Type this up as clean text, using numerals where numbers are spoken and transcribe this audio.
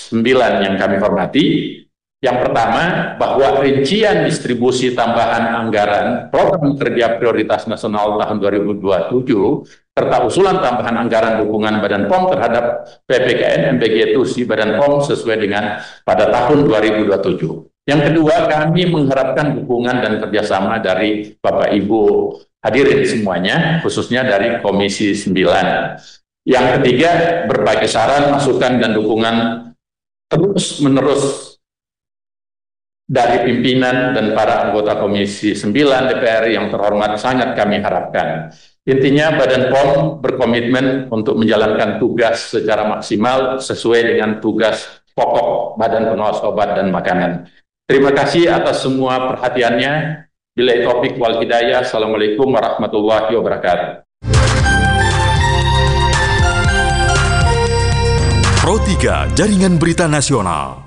9 yang kami hormati. Yang pertama, bahwa rincian distribusi tambahan anggaran Program Kerja Prioritas Nasional tahun 2027 serta usulan tambahan anggaran dukungan Badan POM terhadap PPKN MPG TUSI Badan POM sesuai dengan pada tahun 2027. Yang kedua, kami mengharapkan dukungan dan kerjasama dari Bapak Ibu hadirin semuanya, khususnya dari Komisi 9. Yang ketiga, berbagai saran, masukan, dan dukungan terus-menerus dari pimpinan dan para anggota Komisi 9 DPR yang terhormat sangat kami harapkan. Intinya Badan POM berkomitmen untuk menjalankan tugas secara maksimal sesuai dengan tugas pokok Badan Pengawas Obat dan Makanan. Terima kasih atas semua perhatiannya. Billahi taufiq wal hidayah. Assalamualaikum warahmatullahi wabarakatuh. Pro 3 Jaringan Berita Nasional.